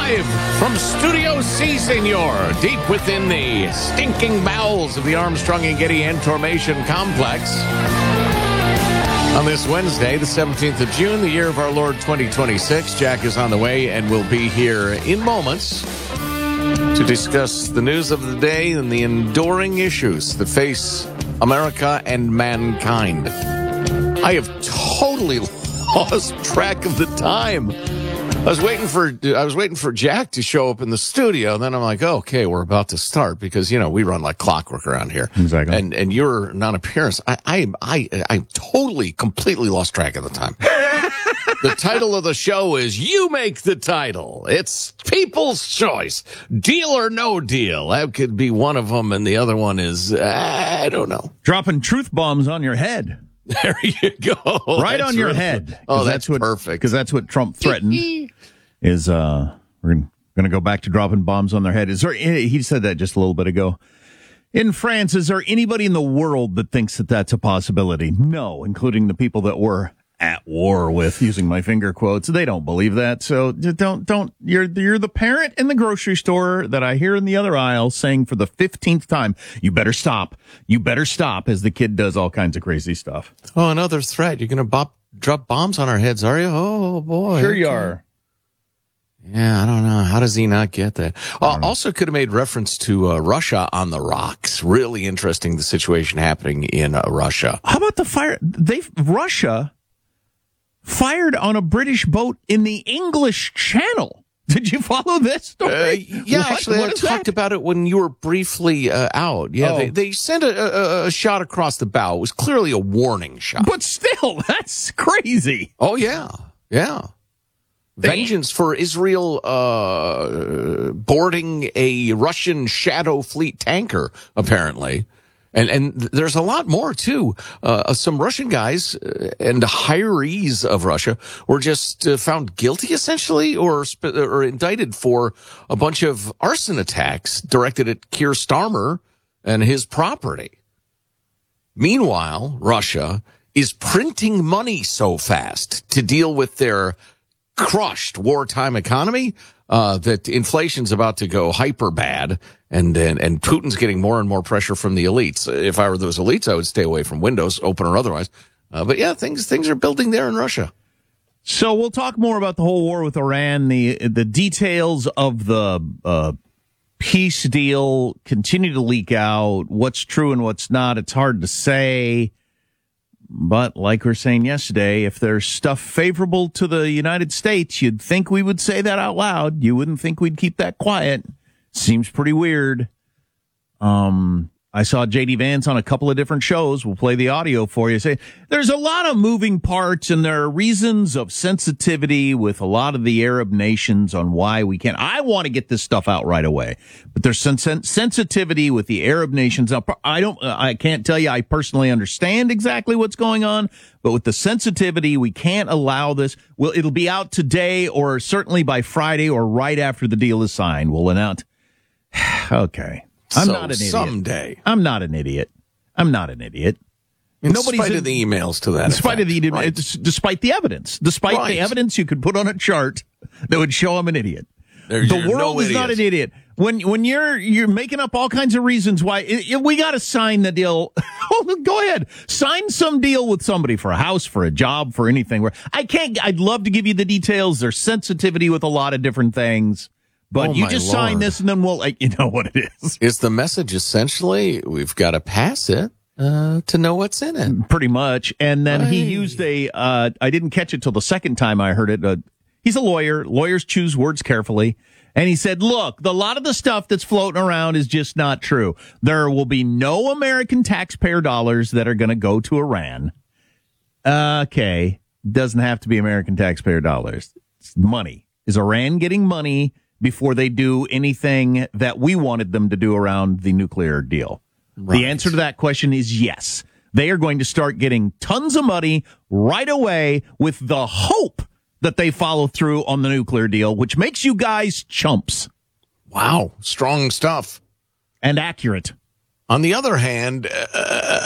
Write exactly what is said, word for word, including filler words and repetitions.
Live from Studio C, Senor, deep within the stinking bowels of the Armstrong and Getty Information Complex. On this Wednesday, the seventeenth of June, the year of our Lord twenty twenty-six, Jack is on the way and will be here in moments to discuss the news of the day and the enduring issues that face America and mankind. I have totally lost track of the time. I was waiting for I was waiting for Jack to show up in the studio, and then I'm like, oh, okay, we're about to start because you know we run like clockwork around here. Exactly. And and your non-appearance, I I I I totally completely lost track of the time. The title of the show is You Make the Title. It's People's Choice, Deal or No Deal. That could be one of them, and the other one is I don't know. Dropping truth bombs on your head. There you go. Right that's on your really, head. Oh, that's, that's what, perfect. Because that's what Trump threatened. is uh, we're going to go back to dropping bombs on their head. Is there? He said that just a little bit ago. In France, is there anybody in the world that thinks that that's a possibility? No, including the people that we're at war with, using my finger quotes. They don't believe that. So don't, don't, you're, you're the parent in the grocery store that I hear in the other aisle saying for the fifteenth time, you better stop. You better stop, as the kid does all kinds of crazy stuff. Oh, another threat. You're going to bop, drop bombs on our heads, are you? Oh, boy. Sure you are. Yeah, I don't know. How does he not get that? Uh, also could have made reference to uh, Russia on the rocks. Really interesting, the situation happening in uh, Russia. How about the fire? They Russia fired on a British boat in the English Channel. Did you follow this story? Uh, yeah, what, actually, what I talked that? about it when you were briefly uh, out. Yeah, oh. they, they sent a, a, a shot across the bow. It was clearly a warning shot. But still, that's crazy. Oh, yeah. Yeah. Vengeance for Israel uh, boarding a Russian Shadow Fleet tanker, apparently. And and there's a lot more, too. Uh, some Russian guys and hirees of Russia were just uh, found guilty, essentially, or sp- or indicted for a bunch of arson attacks directed at Keir Starmer and his property. Meanwhile, Russia is printing money so fast to deal with their crushed wartime economy uh, that inflation's about to go hyper bad. And, and and Putin's getting more and more pressure from the elites. If I were those elites, I would stay away from Windows, open or otherwise. Uh, but yeah, things things are building there in Russia. So we'll talk more about the whole war with Iran. The the details of the uh, peace deal continue to leak out. What's true and what's not, it's hard to say. But like we were saying yesterday, if there's stuff favorable to the United States, you'd think we would say that out loud. You wouldn't think we'd keep that quiet. Seems pretty weird. Um, I saw J D Vance on a couple of different shows. We'll play the audio for you. Say there's a lot of moving parts, and there are reasons of sensitivity with a lot of the Arab nations on why we can't. I want to get this stuff out right away, but there's sens- sensitivity with the Arab nations. I don't. I can't tell you I personally understand exactly what's going on, but with the sensitivity, we can't allow this. Well, it'll be out today, or certainly by Friday, or right after the deal is signed. We'll announce. Okay. I'm so not an idiot. Someday. I'm not an idiot. I'm not an idiot. In Nobody's spite in, of the emails to that In spite effect. of the right. despite the evidence. Despite right. the evidence you could put on a chart that would show I'm an idiot. There's the world no is not an idiot. When when you're you're making up all kinds of reasons why it, it, we got to sign the deal. Go ahead, sign some deal with somebody for a house, for a job, for anything. Where I can't. I'd love to give you the details. There's sensitivity with a lot of different things. But oh you just Lord. sign this and then we'll, like, you know what it is. Is the message essentially we've got to pass it uh, to know what's in it? Pretty much. And then right. he used a, uh, I didn't catch it till the second time I heard it. Uh, he's a lawyer. Lawyers choose words carefully. And he said, look, the, a lot of the stuff that's floating around is just not true. There will be no American taxpayer dollars that are going to go to Iran. Okay. Doesn't have to be American taxpayer dollars. It's money. Is Iran getting money before they do anything that we wanted them to do around the nuclear deal? Right. The answer to that question is yes. They are going to start getting tons of money right away with the hope that they follow through on the nuclear deal, which makes you guys chumps. Wow. Strong stuff. And accurate. On the other hand, uh,